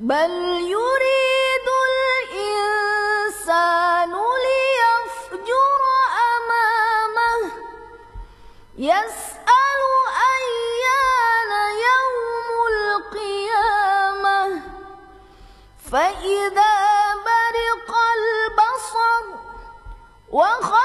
بل يريد الإنسان ليفجر أمامه يسأل أيان يوم القيامة فإذا برق البصر